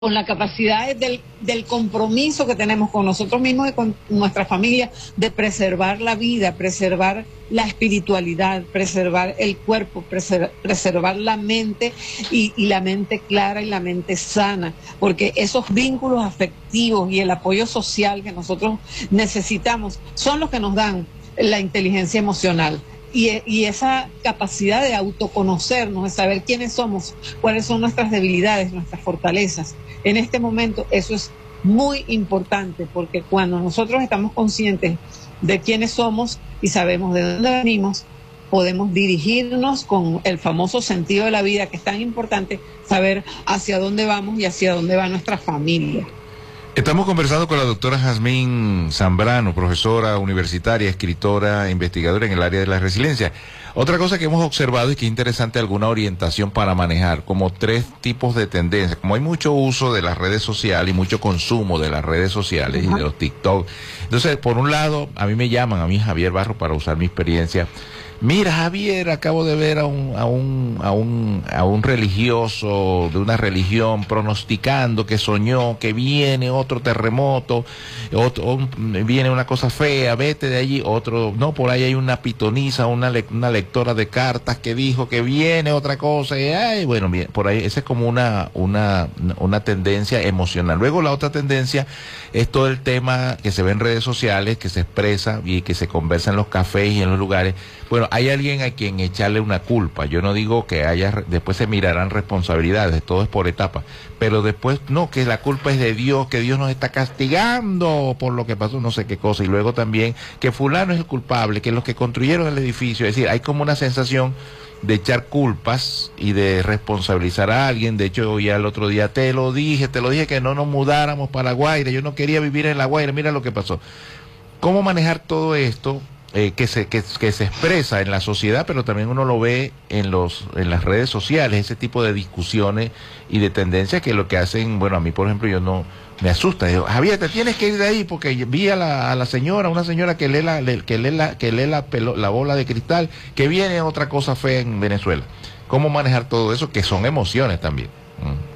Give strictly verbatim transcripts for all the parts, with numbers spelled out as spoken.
con la capacidad del, del compromiso que tenemos con nosotros mismos y con nuestra familia de preservar la vida, preservar la espiritualidad, preservar el cuerpo, preser, preservar la mente y, y la mente clara y la mente sana, porque esos vínculos afectivos y el apoyo social que nosotros necesitamos son los que nos dan la inteligencia emocional. Y, y esa capacidad de autoconocernos, de saber quiénes somos, cuáles son nuestras debilidades, nuestras fortalezas. En este momento eso es muy importante, porque cuando nosotros estamos conscientes de quiénes somos y sabemos de dónde venimos, podemos dirigirnos con el famoso sentido de la vida, que es tan importante saber hacia dónde vamos y hacia dónde va nuestra familia. Estamos conversando con la doctora Jazmín Zambrano, profesora universitaria, escritora, investigadora en el área de la resiliencia. Otra cosa que hemos observado y que es interesante, alguna orientación para manejar, como tres tipos de tendencias. Como hay mucho uso de las redes sociales y mucho consumo de las redes sociales uh-huh. y de los TikTok. Entonces, por un lado, a mí me llaman, a mí Javier Barro, para usar mi experiencia. Mira, Javier, acabo de ver a un, a un, a un, a un religioso de una religión pronosticando que soñó que viene otro terremoto, otro, un, viene una cosa fea, vete de allí. Otro, no, por ahí hay una pitonisa, una, le, una lectora de cartas que dijo que viene otra cosa. Y, ay, bueno, bien, por ahí, esa es como una, una, una tendencia emocional. Luego la otra tendencia es todo el tema que se ve en redes sociales, que se expresa y que se conversa en los cafés y en los lugares. Bueno, hay alguien a quien echarle una culpa. Yo no digo que haya, después se mirarán responsabilidades, todo es por etapas, pero después no, que la culpa es de Dios, que Dios nos está castigando por lo que pasó, no sé qué cosa, y luego también que fulano es el culpable, que los que construyeron el edificio, es decir, hay como una sensación de echar culpas y de responsabilizar a alguien. De hecho, ya el otro día te lo dije, te lo dije que no nos mudáramos para La Guaira, yo no quería vivir en La Guaira, mira lo que pasó. ¿Cómo manejar todo esto? Eh, que se que, que se expresa en la sociedad, pero también uno lo ve en los en las redes sociales, ese tipo de discusiones y de tendencias que lo que hacen, bueno, a mí por ejemplo yo no me asusta, digo, Javier, te tienes que ir de ahí porque vi a la, a la señora, una señora que lee la que lee la que lee la, pelo, la bola de cristal, que viene otra cosa fea en Venezuela. ¿Cómo manejar todo eso? Que son emociones también. Mm.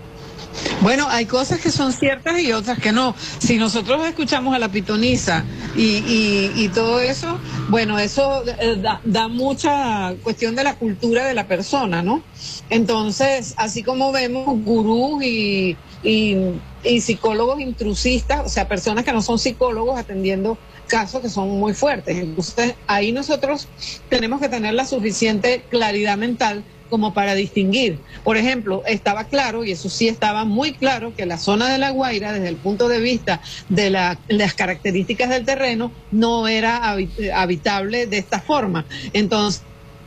Bueno, hay cosas que son ciertas y otras que no. Si nosotros escuchamos a la pitonisa y, y, y todo eso, bueno, eso da, da mucha cuestión de la cultura de la persona, ¿no? Entonces, así como vemos gurús y, y, y psicólogos intrusistas, o sea, personas que no son psicólogos atendiendo casos que son muy fuertes. Entonces, ahí nosotros tenemos que tener la suficiente claridad mental como para distinguir. Por ejemplo, estaba claro, y eso sí estaba muy claro, que la zona de La Guaira, desde el punto de vista de la, las características del terreno, no era habitable de esta forma. Entonces,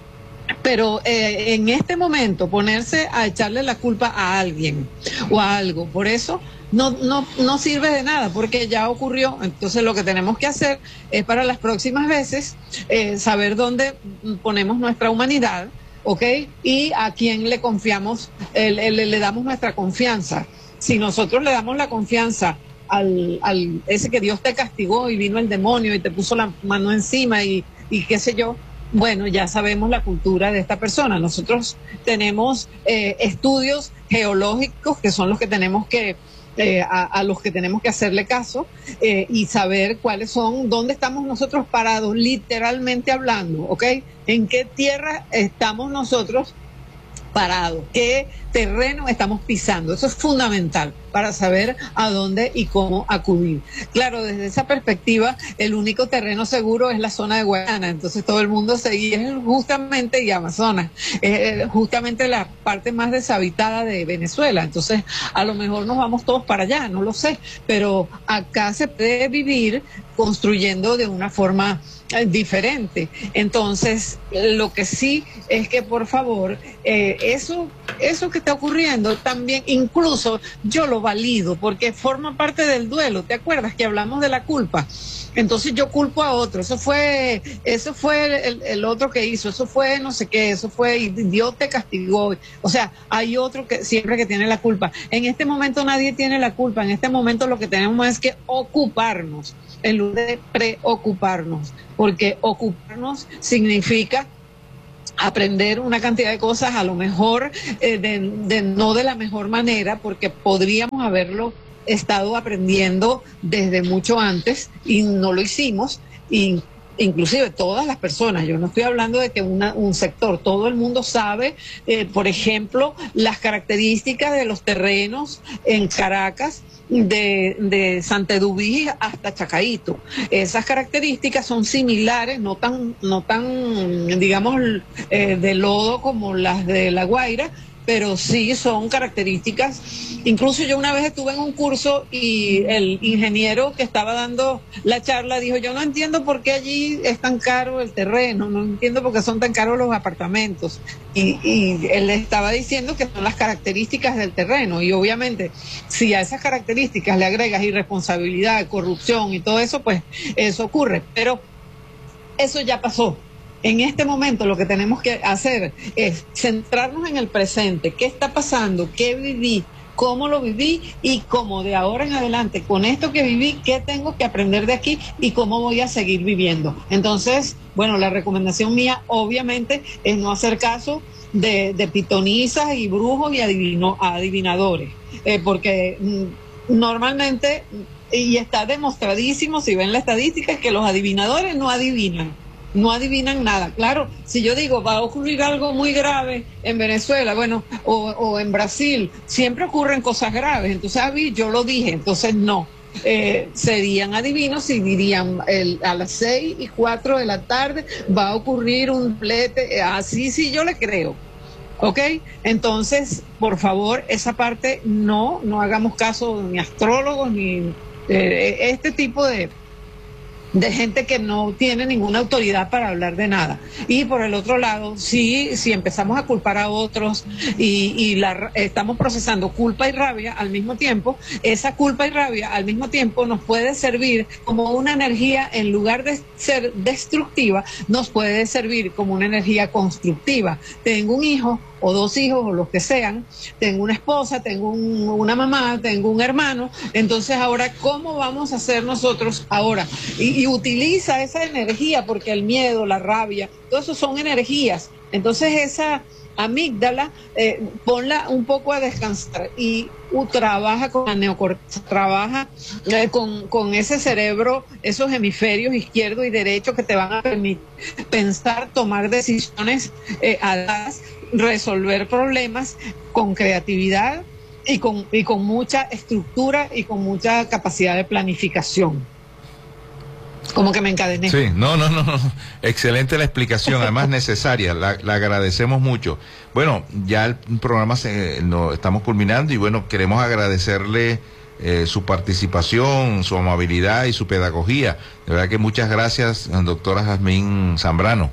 pero eh, en este momento ponerse a echarle la culpa a alguien o a algo, por eso no, no, no sirve de nada, porque ya ocurrió. Entonces lo que tenemos que hacer es para las próximas veces eh, saber dónde ponemos nuestra humanidad, ¿ok? Y a quién le confiamos, eh, le, le damos nuestra confianza. Si nosotros le damos la confianza al, al ese que Dios te castigó y vino el demonio y te puso la mano encima y, y qué sé yo, bueno, ya sabemos la cultura de esta persona. Nosotros tenemos eh, estudios geológicos que son los que tenemos que Eh, a, a los que tenemos que hacerle caso eh, y saber cuáles son, dónde estamos nosotros parados, literalmente hablando, ¿ok? En qué tierra estamos nosotros parados, qué terreno estamos pisando. Eso es fundamental para saber a dónde y cómo acudir. Claro, desde esa perspectiva, el único terreno seguro es la zona de Guayana, entonces todo el mundo seguía justamente, y Amazonas, eh, justamente la parte más deshabitada de Venezuela. Entonces, a lo mejor nos vamos todos para allá, no lo sé, pero acá se puede vivir construyendo de una forma eh, diferente. Entonces, lo que sí es que, por favor, eh, eso, eso que está ocurriendo también, incluso yo lo valido, porque forma parte del duelo. ¿Te acuerdas que hablamos de la culpa? Entonces yo culpo a otro, eso fue, eso fue el, el otro que hizo, eso fue no sé qué, eso fue, y Dios te castigó. O sea, hay otro que siempre que tiene la culpa. En este momento nadie tiene la culpa, en este momento lo que tenemos es que ocuparnos, en lugar de preocuparnos, porque ocuparnos significa aprender una cantidad de cosas, a lo mejor eh, de, de, no de la mejor manera, porque podríamos haberlo estado aprendiendo desde mucho antes y no lo hicimos, y inclusive todas las personas, yo no estoy hablando de que una, un sector, todo el mundo sabe, eh, por ejemplo, las características de los terrenos en Caracas, de, de Santedubí hasta Chacaíto. Esas características son similares, no tan, no tan digamos, eh, de lodo como las de La Guaira, pero sí son características. Incluso yo una vez estuve en un curso y el ingeniero que estaba dando la charla dijo, yo no entiendo por qué allí es tan caro el terreno, no entiendo por qué son tan caros los apartamentos. Y, y él le estaba diciendo que son las características del terreno, y obviamente si a esas características le agregas irresponsabilidad, corrupción y todo eso, pues eso ocurre. Pero eso ya pasó. En este momento lo que tenemos que hacer es centrarnos en el presente. ¿Qué está pasando? ¿Qué viví? ¿Cómo lo viví? Y cómo de ahora en adelante, con esto que viví, ¿qué tengo que aprender de aquí? Y cómo voy a seguir viviendo. Entonces, bueno, la recomendación mía obviamente es no hacer caso de, de pitonisas y brujos y adivino, adivinadores. Eh, porque mm, normalmente, y está demostradísimo, si ven la estadística, es que los adivinadores no adivinan. No adivinan nada. Claro, si yo digo va a ocurrir algo muy grave en Venezuela, bueno, o, o en Brasil, siempre ocurren cosas graves. Entonces, ah, yo lo dije, entonces no. Eh, serían adivinos y dirían el, a las seis y cuatro de la tarde va a ocurrir un plete. Así sí yo le creo. ¿Ok? Entonces, por favor, esa parte no, no hagamos caso ni astrólogos ni eh, este tipo de de gente que no tiene ninguna autoridad para hablar de nada. Y por el otro lado, sí, si empezamos a culpar a otros y, y la, estamos procesando culpa y rabia al mismo tiempo, esa culpa y rabia al mismo tiempo nos puede servir como una energía, en lugar de ser destructiva, nos puede servir como una energía constructiva. Tengo un hijo o dos hijos o los que sean, tengo una esposa, tengo un, una mamá, tengo un hermano, entonces ahora, ¿cómo vamos a hacer nosotros ahora? Y, y utiliza esa energía, porque el miedo, la rabia, todo eso son energías. Entonces esa amígdala, eh, ponla un poco a descansar y uh, trabaja con la neocorteza, trabaja eh, con, con ese cerebro, esos hemisferios izquierdo y derecho que te van a permitir pensar, tomar decisiones eh, adadas, resolver problemas con creatividad y con, y con mucha estructura y con mucha capacidad de planificación. Como que me encadené. Sí, no, no, no, no. Excelente la explicación, además necesaria, la, la agradecemos mucho. Bueno, ya el programa se, lo estamos culminando y bueno, queremos agradecerle eh, su participación, su amabilidad y su pedagogía. De verdad que muchas gracias, doctora Jazmín Zambrano.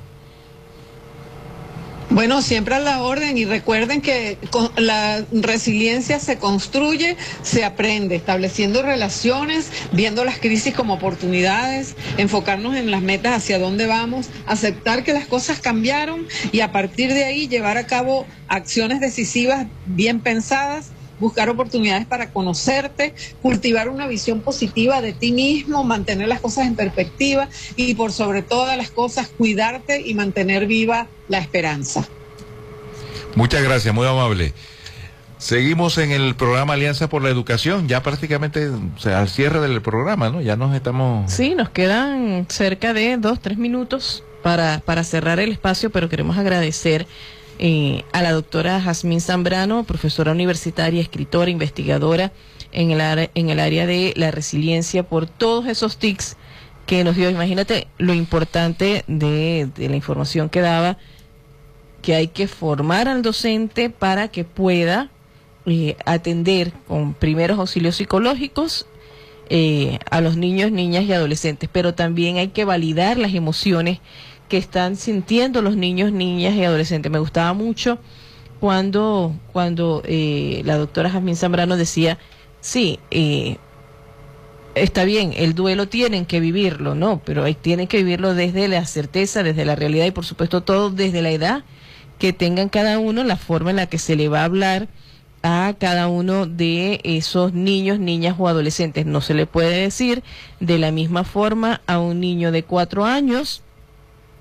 Bueno, siempre a la orden, y recuerden que con la resiliencia se construye, se aprende, estableciendo relaciones, viendo las crisis como oportunidades, enfocarnos en las metas, hacia dónde vamos, aceptar que las cosas cambiaron y a partir de ahí llevar a cabo acciones decisivas bien pensadas, buscar oportunidades para conocerte, cultivar una visión positiva de ti mismo, mantener las cosas en perspectiva y por sobre todas las cosas cuidarte y mantener viva la esperanza. Muchas gracias, muy amable. Seguimos en el programa Alianza por la Educación, ya prácticamente, o sea, al cierre del programa, ¿no? Ya nos estamos... Sí, nos quedan cerca de dos, tres minutos para, para cerrar el espacio, pero queremos agradecer Eh, a la doctora Jazmín Zambrano, profesora universitaria, escritora, investigadora en el, área, en el área de la resiliencia, por todos esos tics que nos dio. Imagínate lo importante de, de la información que daba, que hay que formar al docente para que pueda eh, atender con primeros auxilios psicológicos eh, a los niños, niñas y adolescentes, pero también hay que validar las emociones que están sintiendo los niños, niñas y adolescentes. Me gustaba mucho cuando, cuando eh, la doctora Jazmín Zambrano decía, sí, eh, está bien, el duelo tienen que vivirlo, ¿no? Pero hay, tienen que vivirlo desde la certeza, desde la realidad y por supuesto todo desde la edad que tengan cada uno, la forma en la que se le va a hablar a cada uno de esos niños, niñas o adolescentes. No se le puede decir de la misma forma a un niño de cuatro años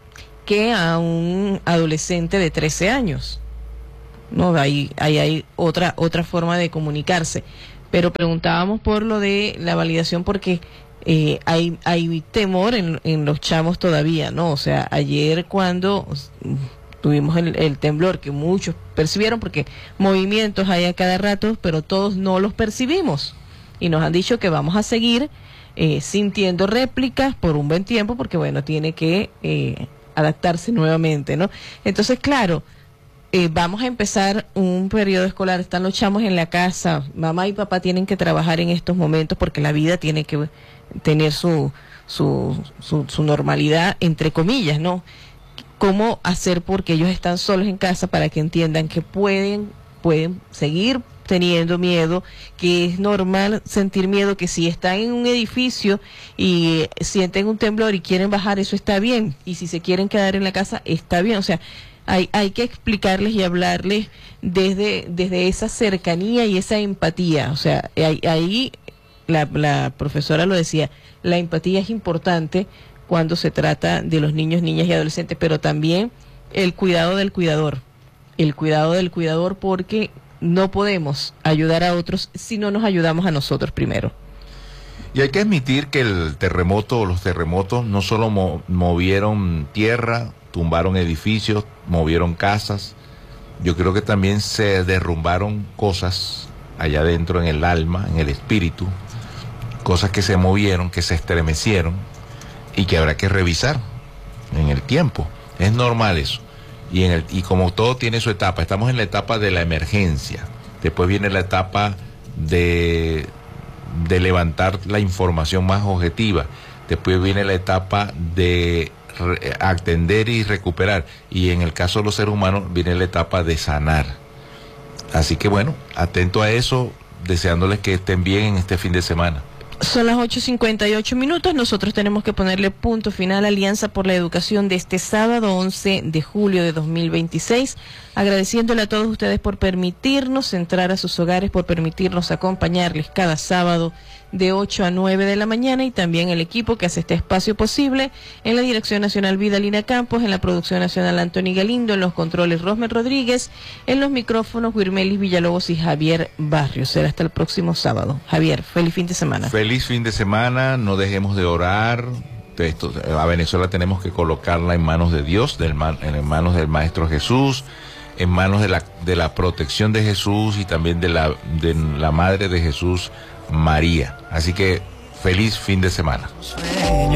que a un adolescente de trece años. No, ahí, ahí hay otra, otra forma de comunicarse. Pero preguntábamos por lo de la validación porque eh, hay, hay temor en, en los chamos todavía, ¿no? O sea, ayer cuando tuvimos el, el temblor que muchos percibieron, porque movimientos hay a cada rato, pero todos no los percibimos. Y nos han dicho que vamos a seguir eh, sintiendo réplicas por un buen tiempo, porque bueno, tiene que eh, adaptarse nuevamente, ¿no? Entonces, claro, Eh, vamos a empezar un periodo escolar, están los chamos en la casa, mamá y papá tienen que trabajar en estos momentos porque la vida tiene que tener su, su, su, su normalidad, entre comillas, ¿no? ¿Cómo hacer porque ellos están solos en casa para que entiendan que pueden, pueden seguir teniendo miedo, que es normal sentir miedo, que si están en un edificio y sienten un temblor y quieren bajar, eso está bien, y si se quieren quedar en la casa, está bien, o sea, Hay, hay que explicarles y hablarles desde, desde esa cercanía y esa empatía. O sea, ahí, ahí la, la profesora lo decía, la empatía es importante cuando se trata de los niños, niñas y adolescentes, pero también el cuidado del cuidador. El cuidado del cuidador porque no podemos ayudar a otros si no nos ayudamos a nosotros primero. Y hay que admitir que el terremoto o los terremotos no solo mo- movieron tierra, tumbaron edificios, movieron casas, yo creo que también se derrumbaron cosas allá adentro en el alma, en el espíritu, cosas que se movieron, que se estremecieron y que habrá que revisar en el tiempo. Es normal eso. Y, en el, y como todo tiene su etapa, estamos en la etapa de la emergencia, después viene la etapa de, de levantar la información más objetiva, después viene la etapa de atender y recuperar, y en el caso de los seres humanos viene la etapa de sanar. Así que bueno, atento a eso, deseándoles que estén bien en este fin de semana. Son las ocho cincuenta y ocho minutos, nosotros tenemos que ponerle punto final a Alianza por la Educación de este sábado once de julio de dos mil veintiséis, agradeciéndole a todos ustedes por permitirnos entrar a sus hogares, por permitirnos acompañarles cada sábado de ocho a nueve de la mañana, y también el equipo que hace este espacio posible, en la Dirección Nacional Vidalina Campos, en la Producción Nacional Anthony Galindo, en los controles Rosmer Rodríguez, en los micrófonos Wirmelis Villalobos y Javier Barrios. Será hasta el próximo sábado. Javier, feliz fin de semana. Feliz fin de semana, no dejemos de orar. Esto, a Venezuela tenemos que colocarla en manos de Dios, del, en manos del Maestro Jesús, en manos de la, de la protección de Jesús y también de la, de la Madre de Jesús, María. Así que feliz fin de semana.